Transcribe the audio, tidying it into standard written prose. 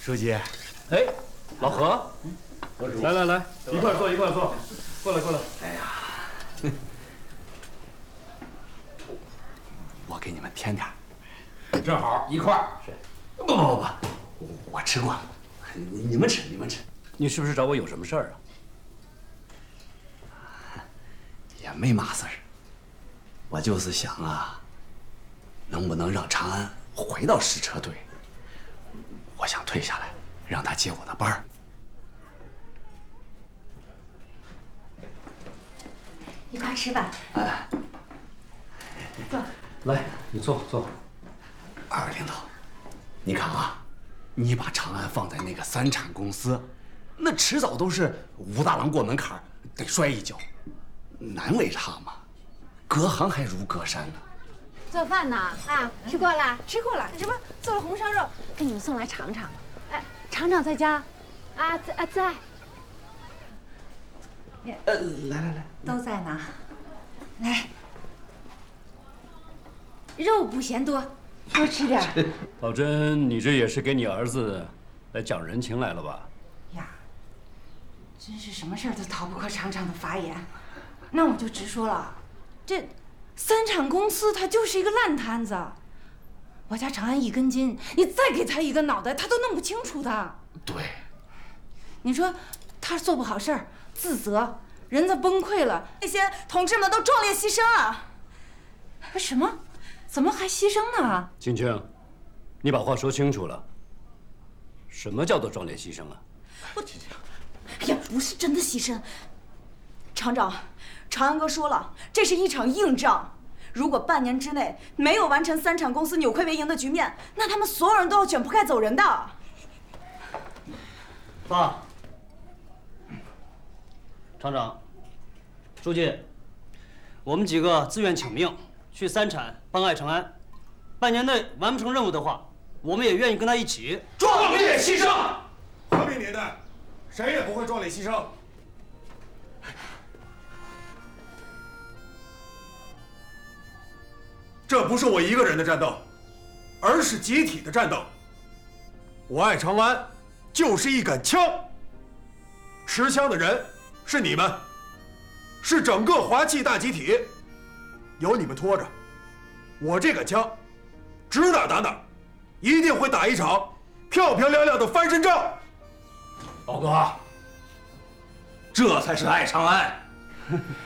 书记， 哎，老何，来，一块坐，过来。 哎呀，我给你们添点儿， 正好一块儿。 不，我吃过了，你们吃。 你是不是找我有什么事儿啊？ 也没嘛事儿，我就是想啊，能不能让长安回到试车队？我想退下来，让他接我的班儿。 一块吃吧。 哎， 坐。 来，你坐。 二位领导，你看啊，你把长安放在那个三产公司，那迟早都是武大郎过门槛得摔一跤，难为他嘛。隔行还如隔山呢。 做饭呢？啊，吃过了。这不做了红烧肉，给你们送来尝尝。哎，厂长在家？啊，在。 来， 都在呢。来，肉不嫌多，多吃点。 宝珍，你这也是给你儿子来讲人情来了吧？ 呀，真是什么事儿都逃不过厂长的法眼。那我就直说了，这三产公司它就是一个烂摊子。我家长安一根筋，你再给他一个脑袋，他都弄不清楚的。 对， 你说他做不好事儿，自责，人子崩溃了，那些同志们都壮烈牺牲啊！什么？怎么还牺牲呢？ 青青，你把话说清楚了。什么叫做壮烈牺牲啊？ 哎呀，不是真的牺牲。厂长，长安哥说了，这是一场硬仗。如果半年之内没有完成三产公司扭亏为盈的局面，那他们所有人都要卷铺盖走人的。 爸，厂长，书记，我们几个自愿请命去三产帮爱长安，半年内完不成任务的话，我们也愿意跟他一起壮烈牺牲。和平年代，谁也不会壮烈牺牲。这不是我一个人的战斗，而是集体的战斗。我爱长安，就是一杆枪。持枪的人是你们，是整个华气大集体。有你们拖着，我这杆枪指哪打哪，一定会打一场漂漂亮亮的翻身仗。 宝哥，这才是爱长安。